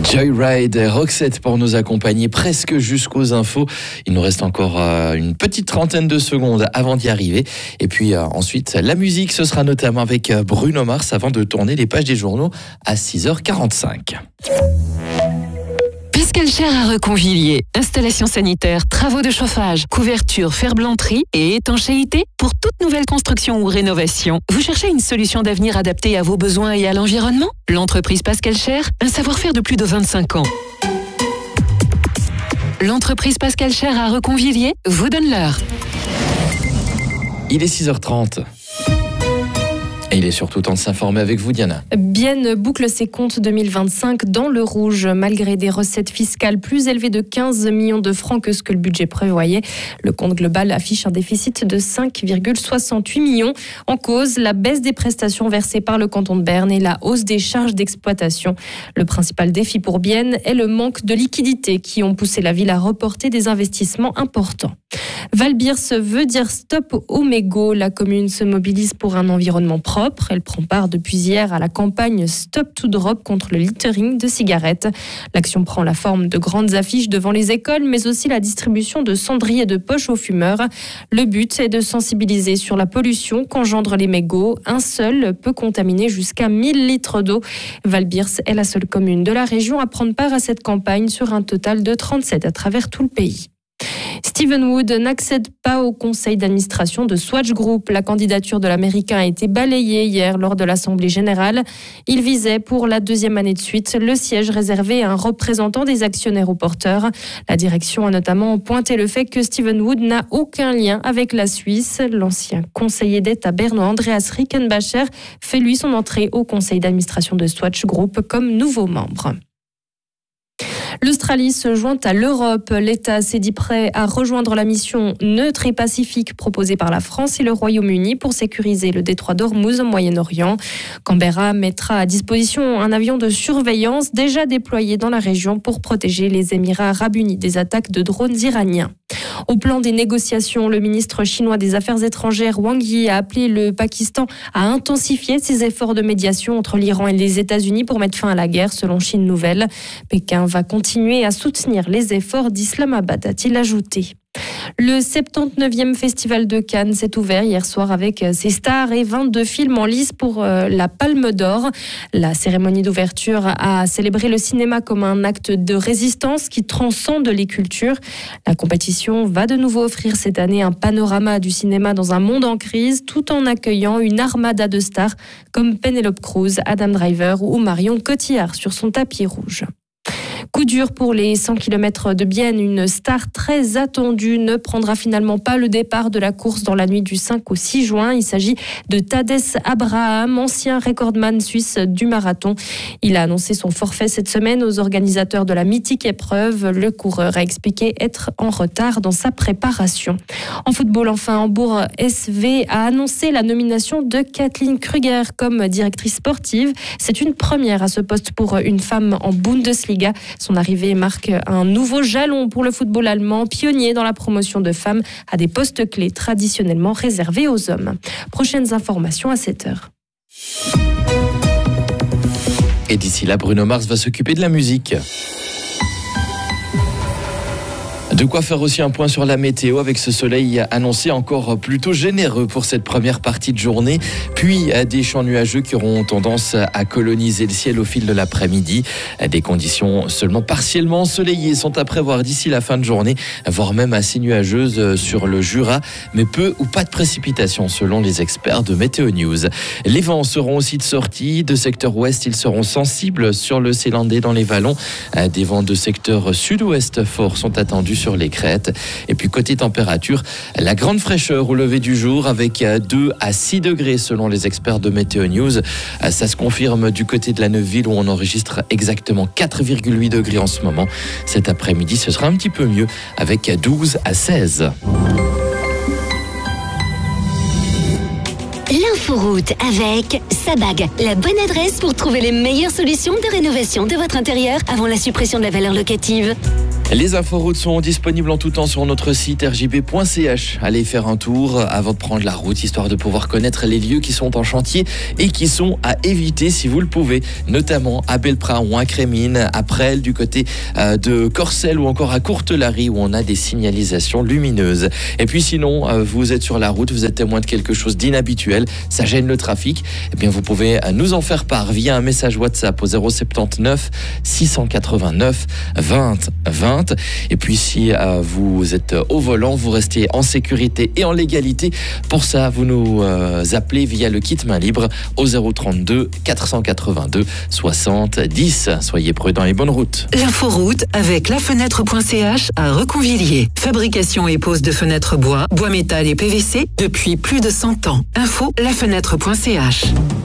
Joyride, Roxette pour nous accompagner presque jusqu'aux infos. Il nous reste encore une petite trentaine de secondes avant d'y arriver. Et puis ensuite, la musique, ce sera notamment avec Bruno Mars avant de tourner les pages des journaux à 6h45. Pascal Cher à Reconvilier. Installation sanitaire, travaux de chauffage, couverture, ferblanterie et étanchéité pour toute nouvelle construction ou rénovation. Vous cherchez une solution d'avenir adaptée à vos besoins et à l'environnement? L'entreprise Pascal Cher, un savoir-faire de plus de 25 ans. L'entreprise Pascal Cher à Reconvilier vous donne l'heure. Il est 6h30. Et il est surtout temps de s'informer avec vous, Diana. Bienne boucle ses comptes 2025 dans le rouge, malgré des recettes fiscales plus élevées de 15 millions de francs que ce que le budget prévoyait. Le compte global affiche un déficit de 5,68 millions. En cause, la baisse des prestations versées par le canton de Berne et la hausse des charges d'exploitation. Le principal défi pour Bienne est le manque de liquidités qui ont poussé la ville à reporter des investissements importants. Valbirs veut dire stop aux mégots. La commune se mobilise pour un environnement propre. Elle prend part depuis hier à la campagne Stop to Drop contre le littering de cigarettes. L'action prend la forme de grandes affiches devant les écoles, mais aussi la distribution de cendriers de poche aux fumeurs. Le but est de sensibiliser sur la pollution qu'engendrent les mégots. Un seul peut contaminer jusqu'à 1000 litres d'eau. Valbirs est la seule commune de la région à prendre part à cette campagne sur un total de 37 à travers tout le pays. Stephen Wood n'accède pas au conseil d'administration de Swatch Group. La candidature de l'Américain a été balayée hier lors de l'Assemblée générale. Il visait pour la deuxième année de suite le siège réservé à un représentant des actionnaires au porteur. La direction a notamment pointé le fait que Stephen Wood n'a aucun lien avec la Suisse. L'ancien conseiller d'État bernois Andreas Rickenbacher fait lui son entrée au conseil d'administration de Swatch Group comme nouveau membre. L'Australie se joint à l'Europe. L'État s'est dit prêt à rejoindre la mission neutre et pacifique proposée par la France et le Royaume-Uni pour sécuriser le détroit d'Ormuz au Moyen-Orient. Canberra mettra à disposition un avion de surveillance déjà déployé dans la région pour protéger les Émirats arabes unis des attaques de drones iraniens. Au plan des négociations, le ministre chinois des Affaires étrangères Wang Yi a appelé le Pakistan à intensifier ses efforts de médiation entre l'Iran et les États-Unis pour mettre fin à la guerre, selon Chine Nouvelle. Pékin va continuer à soutenir les efforts d'Islamabad, a-t-il ajouté. Le 79e Festival de Cannes s'est ouvert hier soir avec ses stars et 22 films en lice pour la Palme d'Or. La cérémonie d'ouverture a célébré le cinéma comme un acte de résistance qui transcende les cultures. La compétition va de nouveau offrir cette année un panorama du cinéma dans un monde en crise, tout en accueillant une armada de stars comme Penelope Cruz, Adam Driver ou Marion Cotillard sur son tapis rouge. Coup dur pour les 100 km de Bienne. Une star très attendue ne prendra finalement pas le départ de la course dans la nuit du 5 au 6 juin. Il s'agit de Tadej Abraham, ancien recordman suisse du marathon. Il a annoncé son forfait cette semaine aux organisateurs de la mythique épreuve. Le coureur a expliqué être en retard dans sa préparation. En football, enfin, Hambourg SV a annoncé la nomination de Kathleen Kruger comme directrice sportive. C'est une première à ce poste pour une femme en Bundesliga. Son arrivée marque un nouveau jalon pour le football allemand, pionnier dans la promotion de femmes à des postes clés traditionnellement réservés aux hommes. Prochaines informations à 7h. Et d'ici là, Bruno Mars va s'occuper de la musique. De quoi faire aussi un point sur la météo avec ce soleil annoncé encore plutôt généreux pour cette première partie de journée, puis des champs nuageux qui auront tendance à coloniser le ciel au fil de l'après-midi. Des conditions seulement partiellement ensoleillées sont à prévoir d'ici la fin de journée, voire même assez nuageuses sur le Jura, mais peu ou pas de précipitations selon les experts de Météo News. Les vents seront aussi de sortie. De secteur ouest, ils seront sensibles sur le Célandais dans les vallons. Des vents de secteur sud-ouest forts sont attendus sur les crêtes. Et puis côté température, la grande fraîcheur au lever du jour avec 2 à 6 degrés selon les experts de Météo News. Ça se confirme du côté de la Neuville où on enregistre exactement 4,8 degrés en ce moment. Cet après-midi, ce sera un petit peu mieux avec 12 à 16. L'inforoute avec Sabag, la bonne adresse pour trouver les meilleures solutions de rénovation de votre intérieur avant la suppression de la valeur locative. Les inforoutes sont disponibles en tout temps sur notre site rjb.ch. Allez faire un tour avant de prendre la route, histoire de pouvoir connaître les lieux qui sont en chantier et qui sont à éviter si vous le pouvez, notamment à Belprat ou à Crémine, à Presles, du côté de Corcelles ou encore à Courtelary où on a des signalisations lumineuses. Et puis sinon, vous êtes sur la route, vous êtes témoin de quelque chose d'inhabituel, ça gêne le trafic, eh bien vous pouvez nous en faire part via un message WhatsApp au 079 689 20 20. Et puis si vous êtes au volant, vous restez en sécurité et en légalité. Pour ça, vous nous appelez via le kit main libre au 032 482 60 10. Soyez prudents et bonne route. L'inforoute avec lafenêtre.ch à Reconvilier. Fabrication et pose de fenêtres bois, bois métal et PVC depuis plus de 100 ans. Info lafenêtre.ch.